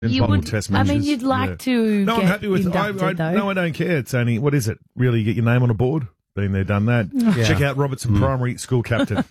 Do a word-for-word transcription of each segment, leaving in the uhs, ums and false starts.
in You final would, test I matches. mean, you'd like Yeah. to No, get I'm happy with it. I, inducted, I, though. no, I don't care. It's only, what is it? Really get your name on a board? Been there, done that. Yeah. Check out Robertson Primary School captain.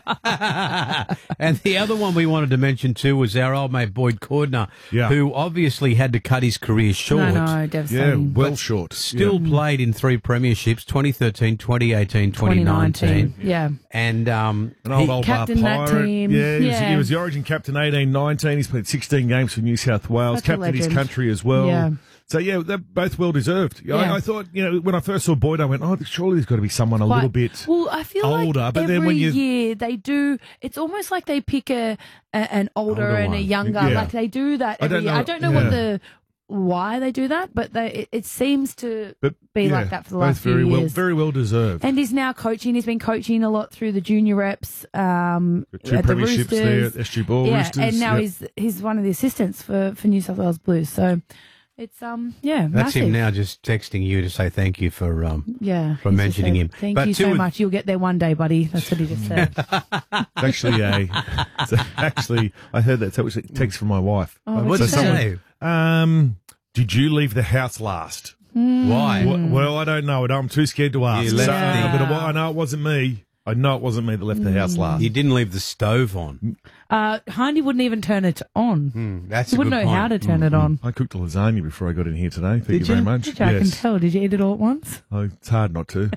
And the other one we wanted to mention too was our old mate Boyd Cordner, Yeah. who obviously had to cut his career short. No, no, yeah, devastating. well short. Still Yeah. played in three premierships, twenty thirteen, twenty eighteen, twenty nineteen. Yeah. And um, An old, he- old bar captained that pirate. team. Yeah, he, Was, Yeah. he was the Origin captain eighteen nineteen. He's played sixteen games for New South Wales. That's a Captained his legend. country as well. Yeah. So, yeah, they're both well deserved. Yeah. I, I thought, you know, when I first saw Boyd, I went, oh, surely there's got to be someone a Quite- little bit. Well, I feel older, like but every then when you- year they do. It's almost like they pick a, a an older, Older and a one. younger. Yeah. Like they do that I every don't year. know- I don't know yeah. what the why they do that, but they it, it seems to But, be yeah, like that for the both last very few well, years. Very well deserved. And he's now coaching. He's been coaching a lot through the junior reps. Um, Two at the premierships there Roosters. at S G Ball yeah, Roosters. and now Yep. he's he's one of the assistants for, for New South Wales Blues. So it's um yeah, that's massive. him now just texting you to say thank you for um, Yeah, for he's just mentioning said, him. Thank But you two so of- much. You'll get there one day, buddy. That's what he just said. It's actually a. It's a- actually, I heard that. So it was a text from my wife. Oh, What did what'd he you say? Um, did you leave the house last? Why? Well, well, I don't know. I'm too scared to ask. You left So, the- but I know it wasn't me. I know it wasn't me that left the house last. You didn't leave the stove on. Uh, Hindy wouldn't even turn it on. Mm, that's He a wouldn't good know point. how to turn it on. I cooked a lasagna before I got in here today. Thank Did you very you? much. Did you? I can Yes. tell. Did you eat it all at once? Oh, it's hard not to.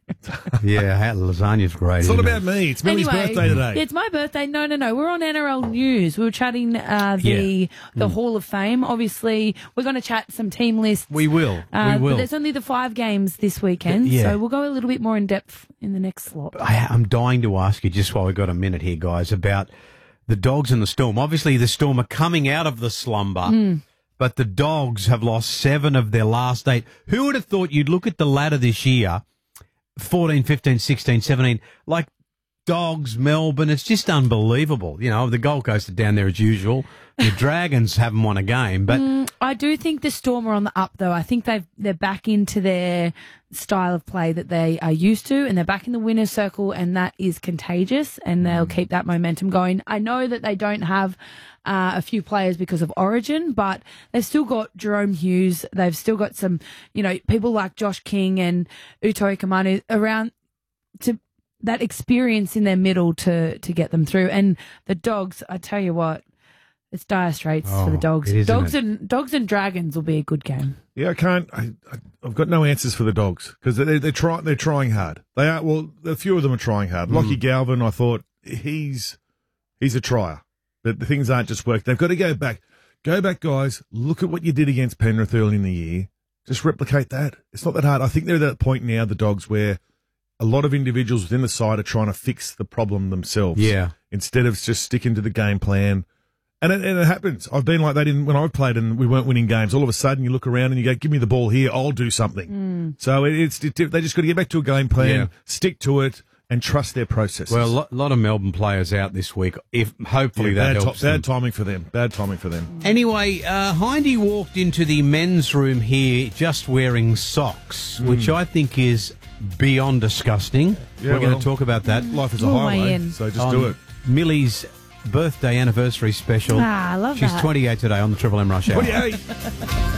Yeah, how- lasagna's great. It's not isn't about it? me. It's Millie's Anyway, birthday today. It's my birthday. No, no, no. We're on N R L News. We were chatting uh, the Yeah. the Hall of Fame. Obviously, we're going to chat some team lists. We will. Uh, we will. But there's only the five games this weekend, Yeah. so we'll go a little bit more in depth in the next slot. I, I'm dying to ask you, just while we've got a minute here, guys, about the Dogs and the Storm. Obviously, the Storm are coming out of the slumber, but the Dogs have lost seven of their last eight. Who would have thought you'd look at the ladder this year, fourteen, fifteen, sixteen, seventeen, like Dogs, Melbourne, it's just unbelievable. You know, the Gold Coast are down there as usual. The Dragons haven't won a game, but Mm, I do think the Storm are on the up, though. I think they've they're back into their style of play that they are used to, and they're back in the winner's circle, and that is contagious, and they'll keep that momentum going. I know that they don't have uh, a few players because of Origin, but they've still got Jerome Hughes. They've still got some, you know, people like Josh King and Utoi Kamanu around to that experience in their middle to to get them through. And the Dogs, I tell you what. It's dire straits for the Oh, Dogs. it is, Dogs isn't and Dogs and Dragons will be a good game. Yeah, I can't. I, I, I've got no answers for the Dogs because they're they're trying. They're trying hard. They are. Well, a few of them are trying hard. Lockie Galvin, I thought he's he's a trier. But the things aren't just working. They've got to go back. Go back, guys. Look at what you did against Penrith early in the year. Just replicate that. It's not that hard. I think they're at that point now, the Dogs, where a lot of individuals within the side are trying to fix the problem themselves. Yeah. Instead of just sticking to the game plan. And it, and it happens. I've been like that in, when I've played and we weren't winning games. All of a sudden, you look around and you go, "Give me the ball here. I'll do something." So it, it's it, they just got to get back to a game plan, Yeah. stick to it, and trust their processes. well, a lot, lot of Melbourne players out this week. If hopefully Yeah, that bad, helps ti- them. bad timing for them. Bad timing for them. Anyway, uh, Hindy walked into the men's room here just wearing socks, which I think is beyond disgusting. Yeah, We're going well, to talk about that Life is a We'll highway, weigh in. so just on do it. Millie's birthday anniversary special. Ah, I love She's that. twenty-eight today on the Triple M Rush Hour. twenty-eight